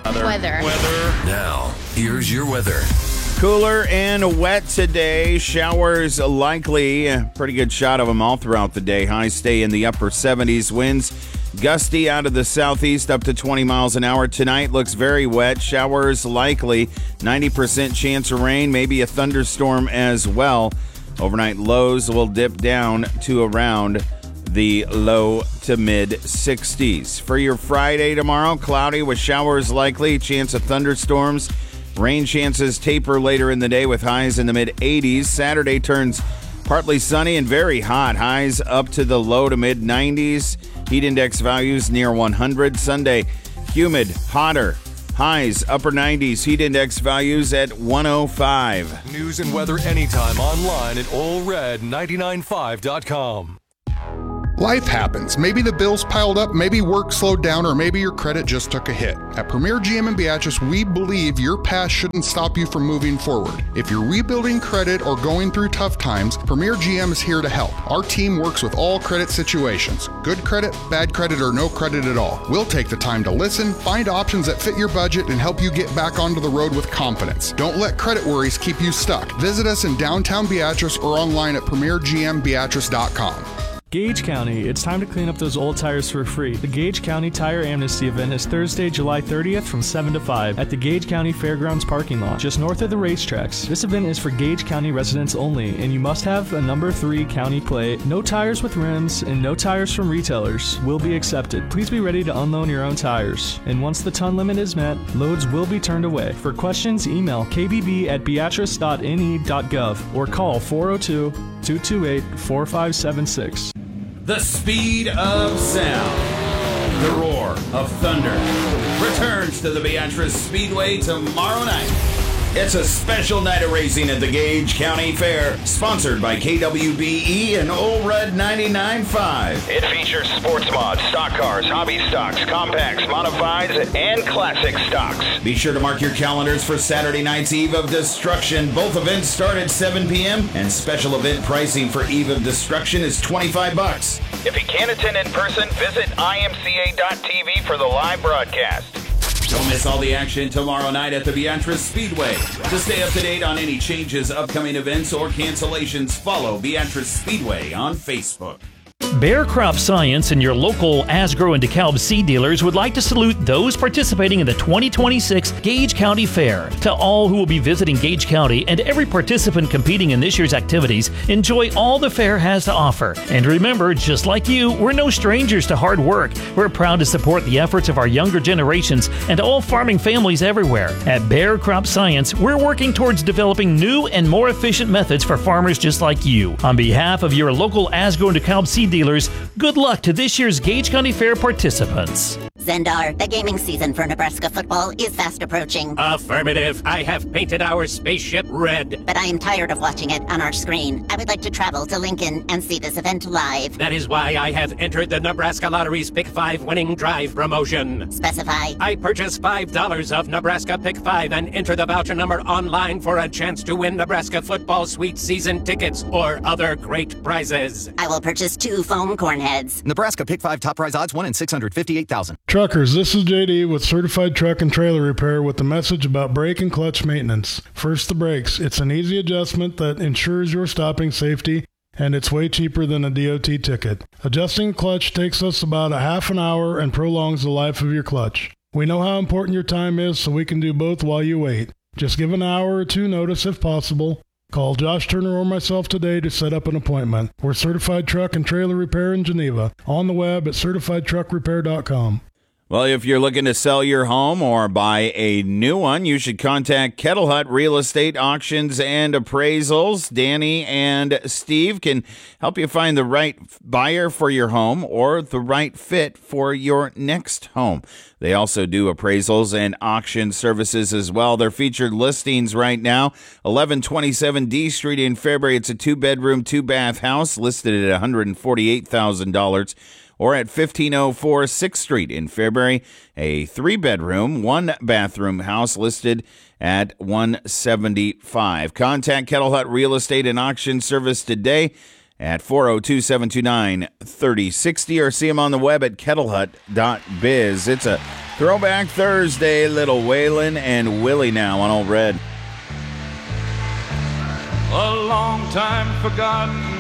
Weather. Now, here's your weather. Cooler and wet today. Showers likely. Pretty good shot of them all throughout the day. Highs stay in the upper 70s. Winds gusty out of the southeast up to 20 miles an hour. Tonight looks very wet. Showers likely. 90% chance of rain. Maybe a thunderstorm as well. Overnight lows will dip down to around the low to mid 60s. For your Friday tomorrow, cloudy with showers likely. Chance of thunderstorms. Rain chances taper later in the day with highs in the mid-80s. Saturday turns partly sunny and very hot. Highs up to the low to mid-90s. Heat index values near 100. Sunday, humid, hotter. Highs upper 90s. Heat index values at 105. News and weather anytime online at allred995.com. Life happens. Maybe the bills piled up, maybe work slowed down, or maybe your credit just took a hit. At Premier GM in Beatrice, we believe your past shouldn't stop you from moving forward. If you're rebuilding credit or going through tough times, Premier GM is here to help. Our team works with all credit situations. Good credit, bad credit, or no credit at all. We'll take the time to listen, find options that fit your budget, and help you get back onto the road with confidence. Don't let credit worries keep you stuck. Visit us in downtown Beatrice or online at premiergmbeatrice.com. Gage County, it's time to clean up those old tires for free. The Gage County Tire Amnesty event is Thursday, July 30th from 7 to 5 at the Gage County Fairgrounds parking lot, just north of the racetracks. This event is for Gage County residents only, and you must have a number 3 county plate. No tires with rims and no tires from retailers will be accepted. Please be ready to unload your own tires. And once the ton limit is met, loads will be turned away. For questions, email kbb@beatrice.ne.gov or call 402-228-4576. The speed of sound, the roar of thunder, returns to the Beatrice Speedway tomorrow night. It's a special night of racing at the Gage County Fair, sponsored by KWBE and Old Red 99.5. It features sports mods, stock cars, hobby stocks, compacts, modifieds, and classic stocks. Be sure to mark your calendars for Saturday night's Eve of Destruction. Both events start at 7 p.m. and special event pricing for Eve of Destruction is $25. If you can't attend in person, visit imca.tv for the live broadcast. Don't miss all the action tomorrow night at the Beatrice Speedway. To stay up to date on any changes, upcoming events, or cancellations, follow Beatrice Speedway on Facebook. Bayer Crop Science and your local Asgrow and DeKalb seed dealers would like to salute those participating in the 2026 Gage County Fair. To all who will be visiting Gage County and every participant competing in this year's activities, enjoy all the fair has to offer. And remember, just like you, we're no strangers to hard work. We're proud to support the efforts of our younger generations and all farming families everywhere. At Bayer Crop Science, we're working towards developing new and more efficient methods for farmers just like you. On behalf of your local Asgrow and DeKalb seed dealers, good luck to this year's Gage County Fair participants. Zendar, the gaming season for Nebraska football is fast approaching. Affirmative. I have painted our spaceship red. But I am tired of watching it on our screen. I would like to travel to Lincoln and see this event live. That is why I have entered the Nebraska Lottery's Pick 5 winning drive promotion. Specify. I purchase $5 of Nebraska Pick 5 and enter the voucher number online for a chance to win Nebraska football sweet season tickets or other great prizes. I will purchase 2 foam corn heads. Nebraska Pick 5 top prize odds 1 in 658,000. Truckers, this is JD with Certified Truck and Trailer Repair with a message about brake and clutch maintenance. First, the brakes. It's an easy adjustment that ensures your stopping safety, and it's way cheaper than a DOT ticket. Adjusting clutch takes us about a half an hour and prolongs the life of your clutch. We know how important your time is, so we can do both while you wait. Just give an hour or 2 notice if possible. Call Josh Turner or myself today to set up an appointment. We're Certified Truck and Trailer Repair in Geneva. On the web at certifiedtruckrepair.com. Well, if you're looking to sell your home or buy a new one, you should contact Kettle Hut Real Estate Auctions and Appraisals. Danny and Steve can help you find the right buyer for your home or the right fit for your next home. They also do appraisals and auction services as well. Their featured listings right now, 1127 D Street in Fairbury. It's a 2-bedroom, 2-bath house listed at $148,000. Or at 1504 6th Street in Fairbury, a 3-bedroom, 1-bathroom house listed at $175,000. Contact Kettle Hut Real Estate and Auction Service today at 402-729-3060 or see them on the web at kettlehut.biz. It's a Throwback Thursday, Little Waylon and Willie now on Old Red. A long time forgotten